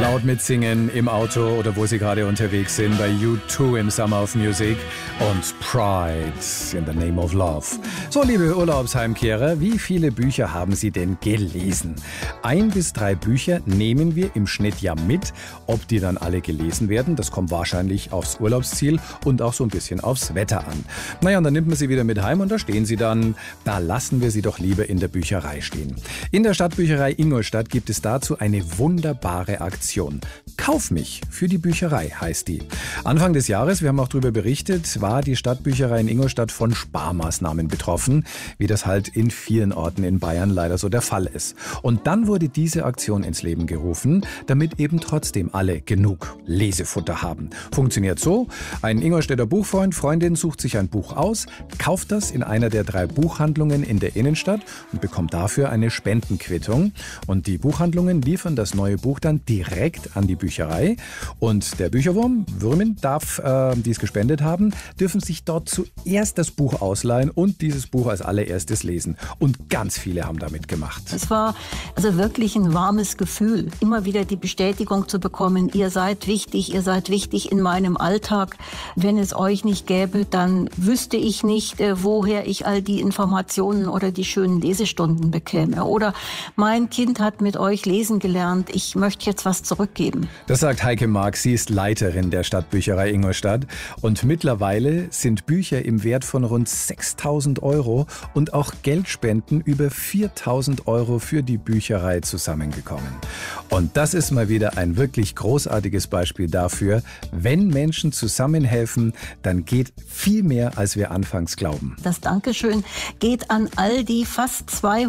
Laut mitsingen im Auto oder wo Sie gerade unterwegs sind, bei U2 im Summer of Music und Pride in the Name of Love. So, liebe Urlaubsheimkehrer, wie viele Bücher haben Sie denn gelesen? 1 bis 3 Bücher nehmen wir im Schnitt ja mit. Ob die dann alle gelesen werden, das kommt wahrscheinlich aufs Urlaubsziel und auch so ein bisschen aufs Wetter an. Naja, und dann nimmt man sie wieder mit heim und da stehen sie dann. Da lassen wir sie doch lieber in der Bücherei stehen. In der Stadtbücherei Ingolstadt gibt es dazu eine wunderbare Aktion. Kauf mich für die Bücherei heißt die. Anfang des Jahres, wir haben auch darüber berichtet, war die Stadtbücherei in Ingolstadt von Sparmaßnahmen betroffen, wie das halt in vielen Orten in Bayern leider so der Fall ist. Und dann wurde diese Aktion ins Leben gerufen, damit eben trotzdem alle genug Lesefutter haben. Funktioniert so: Ein Ingolstädter Buchfreund, Freundin sucht sich ein Buch aus, kauft das in einer der 3 Buchhandlungen in der Innenstadt und bekommt dafür eine Spendenquittung. Und die Buchhandlungen liefern das neue Buch dann direkt an die Bücherei. Und der Bücherwurm, Würmin, die es gespendet haben, dürfen sich dort zuerst das Buch ausleihen und dieses Buch als allererstes lesen. Und ganz viele haben da mitgemacht. Es war also wirklich ein warmes Gefühl, immer wieder die Bestätigung zu bekommen, ihr seid wichtig in meinem Alltag. Wenn es euch nicht gäbe, dann wüsste ich nicht, woher ich all die Informationen oder die schönen Lesestunden bekäme. Oder mein Kind hat mit euch lesen gelernt, ich möchte jetzt was zurückgeben. Das sagt Heike Marx, sie ist Leiterin der Stadtbücherei Ingolstadt. Und mittlerweile sind Bücher im Wert von rund 6.000 € und auch Geldspenden über 4.000 € für die Bücherei zusammengekommen. Und das ist mal wieder ein wirklich großartiges Beispiel dafür, wenn Menschen zusammenhelfen, dann geht viel mehr, als wir anfangs glauben. Das Dankeschön geht an all die fast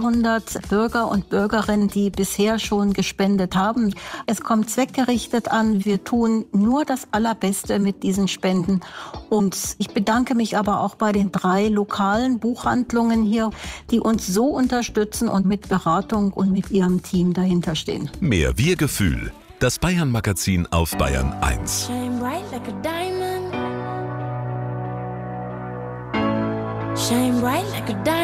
200 Bürger und Bürgerinnen, die bisher schon gespendet haben. Es kommt zweckgerichtet an. Wir tun nur das Allerbeste mit diesen Spenden. Und ich bedanke mich aber auch bei den 3 lokalen Buchhandlungen hier, die uns so unterstützen und mit Beratung und mit ihrem Team dahinter stehen. Mehr Wir-Gefühl. Das Bayern-Magazin auf Bayern 1. Shine bright like a diamond. Shine bright like a diamond.